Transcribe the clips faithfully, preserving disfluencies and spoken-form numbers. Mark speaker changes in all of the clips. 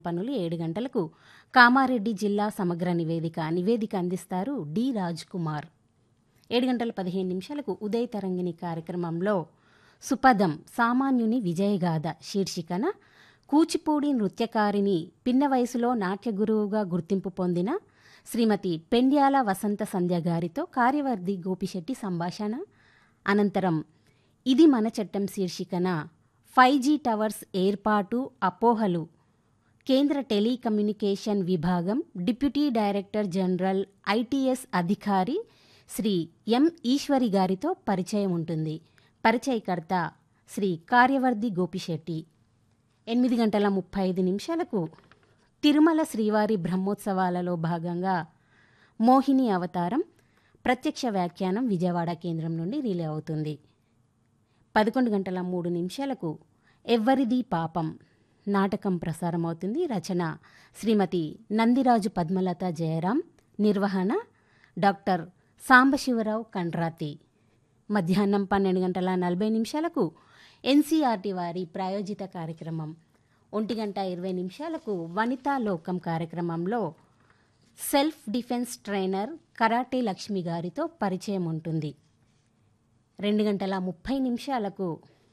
Speaker 1: పనులు ఏడు గంటలకు కామారెడ్డి జిల్లా సమగ్ర నివేదిక నివేదిక అందిస్తారు డి రాజ్ కుమార్. ఏడు గంటల పదిహేను నిమిషాలకు ఉదయ తరంగిణి కార్యక్రమంలో సుపదం సామాన్యుని విజయగాథ శీర్షికన కూచిపూడి నృత్యకారిణి పిన్న వయసులో నాట్య గురువుగా గుర్తింపు పొందిన శ్రీమతి పెండ్యాల వసంత సంధ్య గారితో కార్యవర్ధి గోపిశెట్టి సంభాషణ. అనంతరం ఇది మన చట్టం శీర్షికన ఫైవ్ జీ టవర్స్ ఏర్పాటు అపోహలు కేంద్ర టెలికమ్యూనికేషన్ విభాగం డిప్యూటీ డైరెక్టర్ జనరల్ ఐటీఎస్ అధికారి శ్రీ ఎం ఈశ్వరి గారితో పరిచయం ఉంటుంది. పరిచయకర్త శ్రీ కార్యవర్ధి గోపిశెట్టి. ఎనిమిది గంటల ముప్పై ఐదు నిమిషాలకు తిరుమల శ్రీవారి బ్రహ్మోత్సవాలలో భాగంగా మోహిని అవతారం ప్రత్యక్ష వ్యాఖ్యానం విజయవాడ కేంద్రం నుండి రిలే అవుతుంది. పదకొండు గంటల మూడు నిమిషాలకు ఎవ్వరిది పాపం నాటకం ప్రసారమవుతుంది. రచన శ్రీమతి నందిరాజు పద్మలత జయరాం. నిర్వహణ డాక్టర్ సాంబశివరావు కండ్రాతి. మధ్యాహ్నం పన్నెండు గంటల నలభై నిమిషాలకు ఎన్సీఆర్టీ వారి ప్రాయోజిత కార్యక్రమం. ఒంటి గంట ఇరవై నిమిషాలకు వనితా లోకం కార్యక్రమంలో self defence trainer karate Lakshmi గారితో పరిచయం ఉంటుంది. రెండు గంటల ముప్పై నిమిషాలకు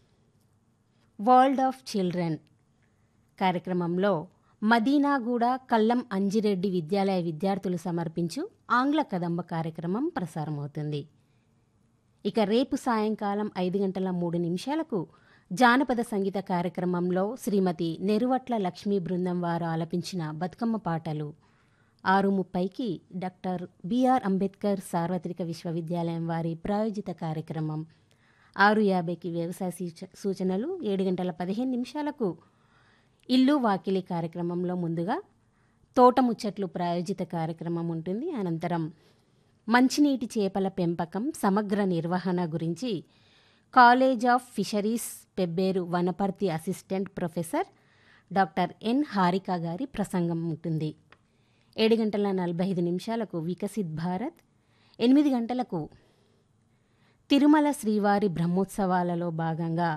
Speaker 1: వరల్డ్ ఆఫ్ చిల్డ్రన్ కార్యక్రమంలో మదీనాగూడ కల్లం అంజిరెడ్డి విద్యాలయ విద్యార్థులు సమర్పించు ఆంగ్ల కదంబ కార్యక్రమం ప్రసారమవుతుంది. ఇక రేపు సాయంకాలం ఐదు గంటల మూడు నిమిషాలకు జానపద సంగీత కార్యక్రమంలో శ్రీమతి నెరువట్ల లక్ష్మీ బృందం వారు ఆలపించిన బతుకమ్మ పాటలు. ఆరు ముప్పైకి డాక్టర్ బిఆర్ అంబేద్కర్ సార్వత్రిక విశ్వవిద్యాలయం వారి ప్రాయోజిత కార్యక్రమం. ఆరు యాభైకి వ్యవసాయ సూచనలు. ఏడు గంటల పదిహేను నిమిషాలకు ఇల్లు వాకిలి కార్యక్రమంలో ముందుగా తోట ముచ్చట్లు ప్రాయోజిత కార్యక్రమం ఉంటుంది. అనంతరం మంచినీటి చేపల పెంపకం సమగ్ర నిర్వహణ గురించి college of fisheries Pebbair Wanaparthy assistant professor doctor N Harika గారి ప్రసంగం ఉంటుంది. ఏడు గంటల నలభై ఐదు నిమిషాలకు వికసిత్ భారత్. ఎనిమిది గంటలకు తిరుమల శ్రీవారి బ్రహ్మోత్సవాలలో భాగంగా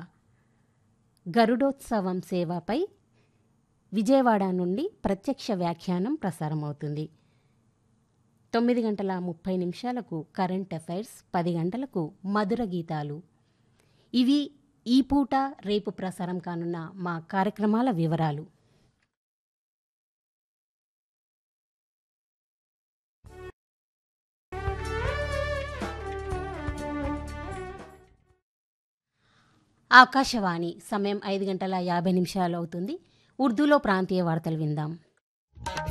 Speaker 1: గరుడోత్సవం సేవపై విజయవాడ నుండి ప్రత్యక్ష వ్యాఖ్యానం ప్రసారమవుతుంది. తొమ్మిది గంటల ముప్పై నిమిషాలకు కరెంట్ అఫైర్స్. పది గంటలకు మధుర గీతాలు. ఇవి ఈ పూట రేపు ప్రసారం కానున్న మా కార్యక్రమాల వివరాలు. ఆకాశవాణి. సమయం ఐదు గంటల యాభై నిమిషాలు అవుతుంది. ఉర్దూలో ప్రాంతీయ వార్తలు విందాం.